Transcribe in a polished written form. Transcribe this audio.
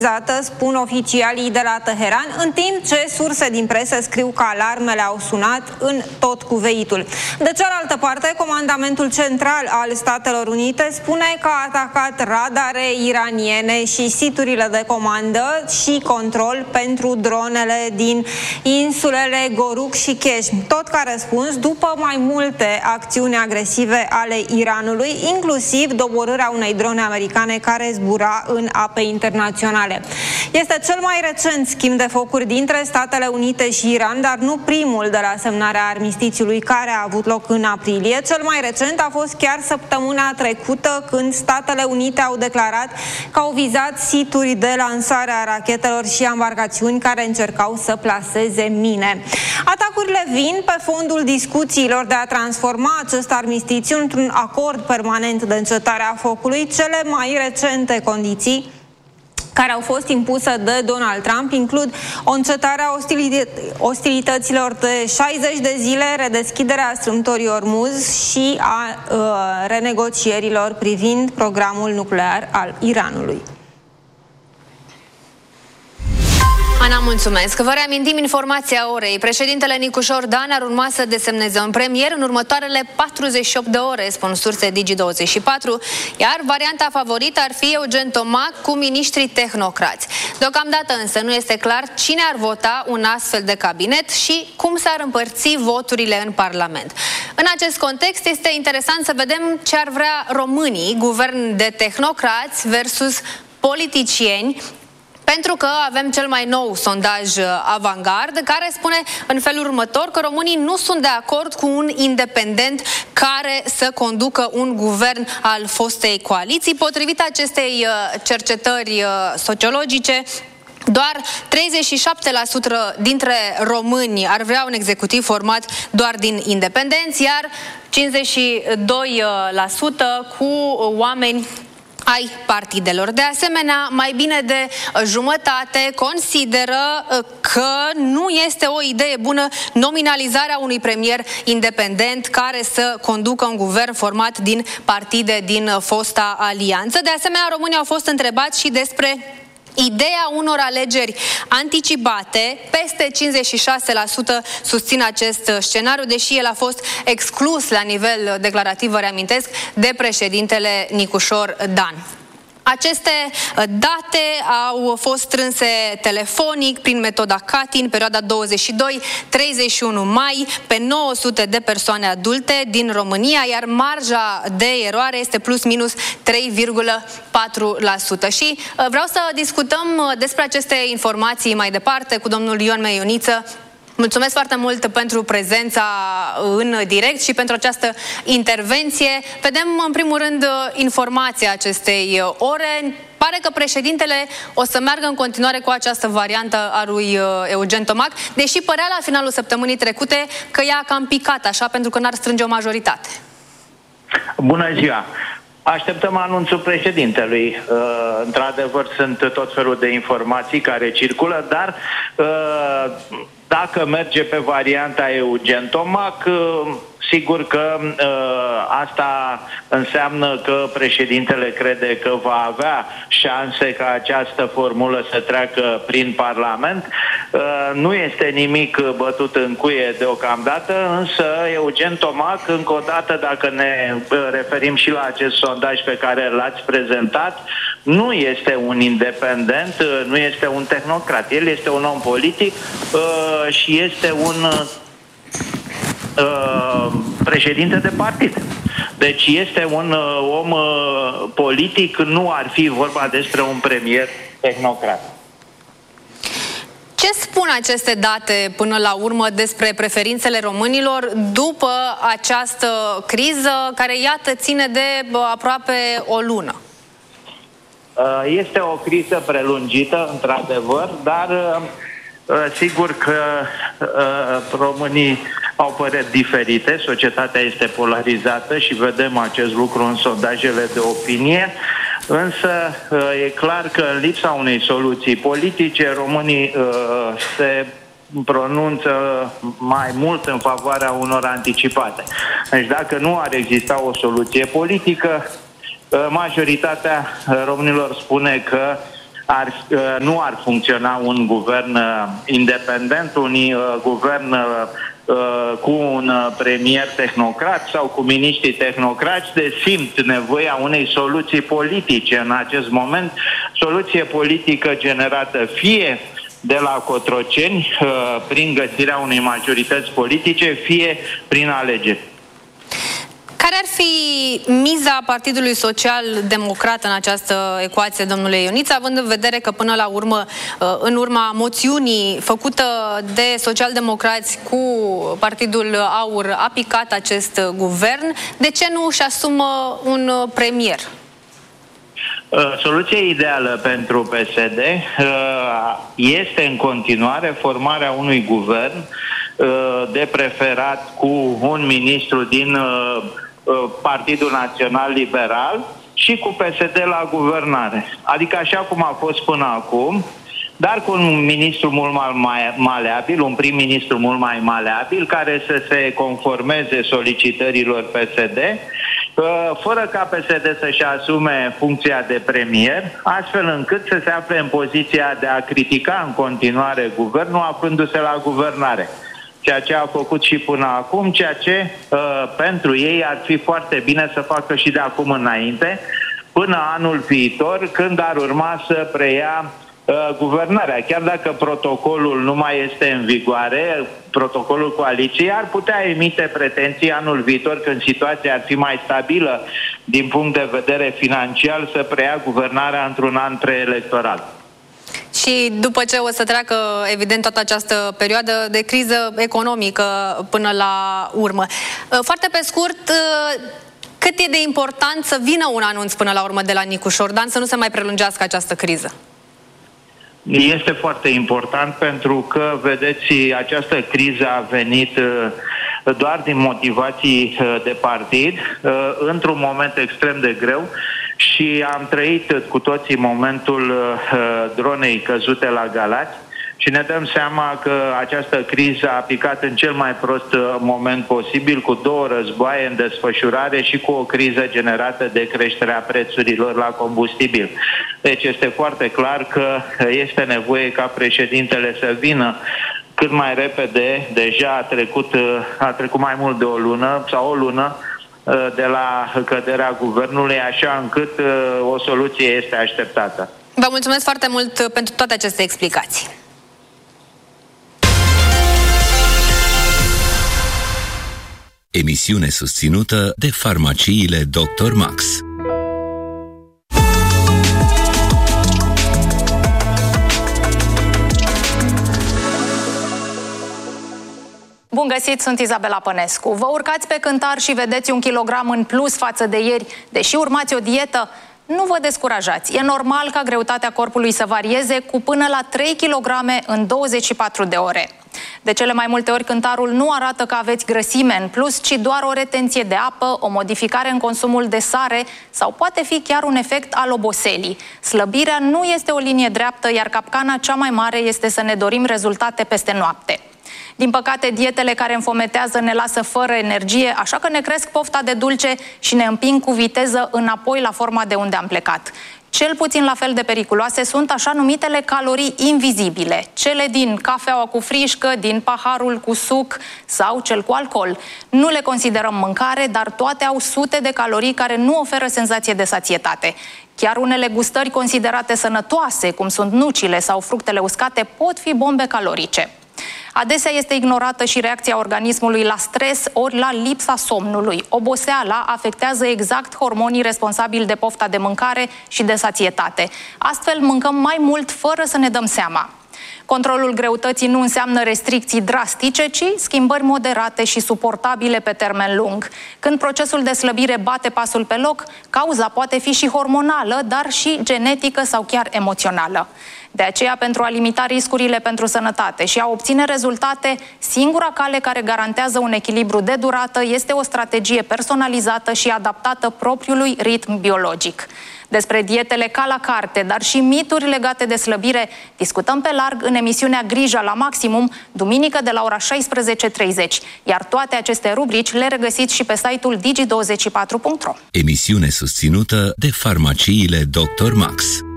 spun oficialii de la Teheran, în timp ce surse din presă scriu că alarmele au sunat în tot Cuveitul. De cealaltă parte, Comandamentul Central al Statelor Unite spune că a atacat radare iraniene și siturile de comandă și control pentru dronele din insulele Goruk și Keshm, tot ca răspuns după mai multe acțiuni agresive ale Iranului, inclusiv doborârea unei drone americane care zbura în ape internaționale. Este cel mai recent schimb de focuri dintre Statele Unite și Iran, dar nu primul de la semnarea armistițiului care a avut loc în aprilie. Cel mai recent a fost chiar săptămâna trecută, când Statele Unite au declarat că au vizat situri de lansare a rachetelor și embarcațiuni care încercau să plaseze mine. Atacurile vin pe fondul discuțiilor de a transforma acest armistițiu într-un acord permanent de încetare a focului. Cele mai recente condiții care au fost impuse de Donald Trump includ o încetare a ostilităților de 60 de zile, redeschiderea strâmtorii Ormuz și a renegocierilor privind programul nuclear al Iranului. Ana, mulțumesc. Vă reamintim informația orei. Președintele Nicușor Dan ar urma să desemneze un premier în următoarele 48 de ore, spun surse Digi24, iar varianta favorită ar fi Eugen Tomac cu miniștri tehnocrați. Deocamdată însă nu este clar cine ar vota un astfel de cabinet și cum s-ar împărți voturile în Parlament. În acest context este interesant să vedem ce ar vrea românii, guvern de tehnocrați versus politicieni, pentru că avem cel mai nou sondaj Avangard care spune în felul următor că românii nu sunt de acord cu un independent care să conducă un guvern al fostei coaliții. Potrivit acestei cercetări sociologice, doar 37% dintre români ar vrea un executiv format doar din independenți, iar 52% cu oameni ai partidelor. De asemenea, mai bine de jumătate consideră că nu este o idee bună nominalizarea unui premier independent care să conducă un guvern format din partide din fosta alianță. De asemenea, românii au fost întrebați și despre ideea unor alegeri anticipate. Peste 56% susțin acest scenariu, deși el a fost exclus la nivel declarativ, vă reamintesc, de președintele Nicușor Dan. Aceste date au fost strânse telefonic prin metoda CATI în perioada 22-31 mai pe 900 de persoane adulte din România, iar marja de eroare este plus minus 3,4%. Și vreau să discutăm despre aceste informații mai departe cu domnul Ion Meioniță. Mulțumesc foarte mult pentru prezența în direct și pentru această intervenție. Vedem în primul rând informația acestei ore. Pare că președintele o să meargă în continuare cu această variantă a lui Eugen Tomac, deși părea la finalul săptămânii trecute că ea a cam picat așa pentru că n-ar strânge o majoritate. Bună ziua! Așteptăm anunțul președintelui. Într-adevăr, sunt tot felul de informații care circulă, dar dacă merge pe varianta Eugen Tomac, sigur că asta înseamnă că președintele crede că va avea șanse ca această formulă să treacă prin Parlament. Nu este nimic bătut în cuie deocamdată, însă Eugen Tomac, încă o dată, dacă ne referim și la acest sondaj pe care l-ați prezentat, nu este un independent, nu este un tehnocrat. El este un om politic și este un președinte de partid. Deci este un om politic, nu ar fi vorba despre un premier tehnocrat. Ce spun aceste date până la urmă despre preferințele românilor după această criză care, iată, ține de aproape o lună? Este o criză prelungită, într-adevăr, dar sigur că românii au păreri diferite, societatea este polarizată și vedem acest lucru în sondajele de opinie, însă e clar că în lipsa unei soluții politice, românii se pronunță mai mult în favoarea unor anticipate. Deci dacă nu ar exista o soluție politică, majoritatea românilor spune că nu ar funcționa un guvern independent, un guvern cu un premier tehnocrat sau cu miniștri tehnocrați, de simt nevoia unei soluții politice în acest moment, soluție politică generată fie de la Cotroceni, prin găsirea unei majorități politice, fie prin alegeri. Care ar fi miza Partidului Social-Democrat în această ecuație, domnule Ioniță, având în vedere că până la urmă, în urma moțiunii făcută de socialdemocrați cu Partidul Aur, a picat acest guvern, de ce nu își asumă un premier? Soluția ideală pentru PSD este în continuare formarea unui guvern, de preferat cu un ministru din Partidul Național Liberal și cu PSD la guvernare. Adică așa cum a fost până acum, dar cu un ministru mult mai maleabil, un prim-ministru mult mai maleabil, care să se conformeze solicitărilor PSD, fără ca PSD să-și asume funcția de premier, astfel încât să se afle în poziția de a critica în continuare guvernul, aflându-se la guvernare. Ceea ce a făcut și până acum, ceea ce pentru ei ar fi foarte bine să facă și de acum înainte, până anul viitor, când ar urma să preia guvernarea. Chiar dacă protocolul nu mai este în vigoare, protocolul coaliției, ar putea emite pretenții anul viitor, când situația ar fi mai stabilă din punct de vedere financiar, să preia guvernarea într-un an preelectoral. Și după ce o să treacă, evident, toată această perioadă de criză economică până la urmă. Foarte pe scurt, cât e de important să vină un anunț până la urmă de la Nicu Șordan, să nu se mai prelungească această criză? Este foarte important, pentru că, vedeți, această criză a venit doar din motivații de partid, într-un moment extrem de greu, și am trăit cu toții momentul dronei căzute la Galați și ne dăm seama că această criză a picat în cel mai prost moment posibil, cu 2 războaie în desfășurare și cu o criză generată de creșterea prețurilor la combustibil. Deci este foarte clar că este nevoie ca președintele să vină cât mai repede. Deja a trecut mai mult de o lună sau o lună de la căderea guvernului, așa încât o soluție este așteptată. Vă mulțumesc foarte mult pentru toate aceste explicații. Emisiune susținută de farmaciile Dr. Max. Bun găsit, sunt Izabela Pănescu. Vă urcați pe cântar și vedeți 1 kilogram în plus față de ieri, deși urmați o dietă? Nu vă descurajați. E normal ca greutatea corpului să varieze cu până la 3 kg în 24 de ore. De cele mai multe ori, cântarul nu arată că aveți grăsime în plus, ci doar o retenție de apă, o modificare în consumul de sare sau poate fi chiar un efect al oboselii. Slăbirea nu este o linie dreaptă, iar capcana cea mai mare este să ne dorim rezultate peste noapte. Din păcate, dietele care înfometează ne lasă fără energie, așa că ne cresc pofta de dulce și ne împing cu viteză înapoi la forma de unde am plecat. Cel puțin la fel de periculoase sunt așa numitele calorii invizibile, cele din cafeaua cu frișcă, din paharul cu suc sau cel cu alcool. Nu le considerăm mâncare, dar toate au sute de calorii care nu oferă senzație de sațietate. Chiar unele gustări considerate sănătoase, cum sunt nucile sau fructele uscate, pot fi bombe calorice. Adesea este ignorată și reacția organismului la stres ori la lipsa somnului. Oboseala afectează exact hormonii responsabili de pofta de mâncare și de sațietate. Astfel mâncăm mai mult fără să ne dăm seama. Controlul greutății nu înseamnă restricții drastice, ci schimbări moderate și suportabile pe termen lung. Când procesul de slăbire bate pasul pe loc, cauza poate fi și hormonală, dar și genetică sau chiar emoțională. De aceea, pentru a limita riscurile pentru sănătate și a obține rezultate, singura cale care garantează un echilibru de durată este o strategie personalizată și adaptată propriului ritm biologic. Despre dietele ca la carte, dar și mituri legate de slăbire, discutăm pe larg în emisiunea Grija la Maximum, duminică de la ora 16:30. Iar toate aceste rubrici le regăsiți și pe site-ul digi24.ro. Emisiune susținută de farmaciile Dr. Max.